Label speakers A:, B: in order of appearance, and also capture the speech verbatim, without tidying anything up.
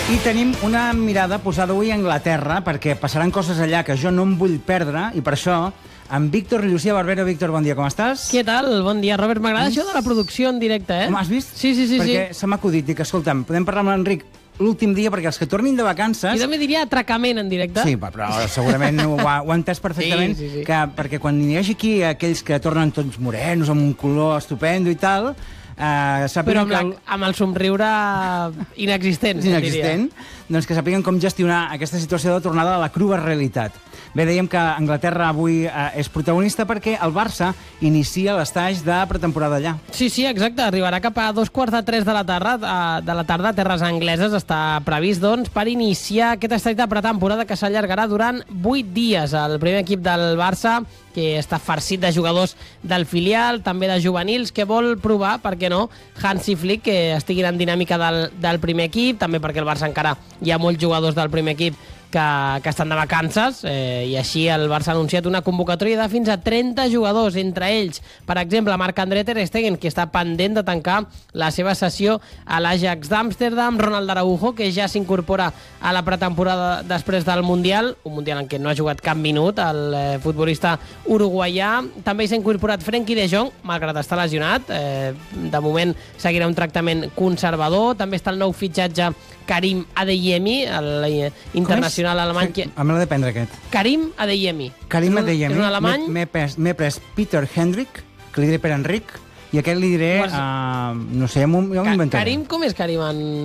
A: I tenim una mirada posada avui a Anglaterra, perquè passaran coses allà que jo no em vull perdre, i per això, amb Víctor Llucia Barbero. Víctor, bon dia, com estàs?
B: Què tal? Bon dia, Robert. M'agrada això de la producció en directe, eh?
A: Com has vist?
B: Sí, sí, sí.
A: Perquè
B: sí.
A: se m'ha acudit, dic, escolta'm, podem parlar amb l'Enric l'últim dia, perquè els que tornin de vacances...
B: I també diria atracament en directe.
A: Sí, però segurament ho ha, ho ha entès perfectament,
B: sí, sí, sí.
A: Que, perquè quan hi hagi aquí aquells que tornen tots morenos, amb un color estupendo i tal... Uh,
B: però amb, la,
A: el...
B: amb el somriure inexistent,
A: inexistent, doncs que sàpiguen com gestionar aquesta situació de tornada a la crua realitat. Bé, dèiem que Anglaterra avui uh, és protagonista perquè el Barça inicia l'estage de pretemporada allà.
B: Sí, sí, exacte. Arribarà cap a dos quarts de tres de la tarda, uh, de la tarda a terres angleses. Està previst, doncs, per iniciar aquest estage de pretemporada que s'allargarà durant vuit dies. El primer equip del Barça, que està farcit de jugadors del filial, també de juvenils, que vol provar, per què no, Hansi Flick, que estiguin en dinàmica del, del primer equip, també perquè el Barça encara hi ha molts jugadors del primer equip que, que estan de vacances, eh, i així el Barça ha anunciat una convocatòria de fins a trenta jugadors, entre ells, per exemple, Marc-André Ter Stegen, que està pendent de tancar la seva sessió a l'Ajax d'Amsterdam, Ronald Araujo, que ja s'incorpora a la pretemporada després del Mundial, un Mundial en què no ha jugat cap minut, el eh, futbolista uruguaià. També s'ha incorporat Frenkie de Jong, malgrat estar lesionat, eh, de moment seguirà un tractament conservador. També està el nou fitxatge Karim Adeyemi, l'internacional alemany. Que...
A: Me l'ha de prendre, aquest.
B: Karim Adeyemi.
A: Karim Adeyemi.
B: És un alemany.
A: M'he pres, pres Peter Hendrick, que li diré per Enric, i aquest li diré,
B: Has...
A: uh, no sé, jo m'ho inventaré.
B: Karim, com és Karim en...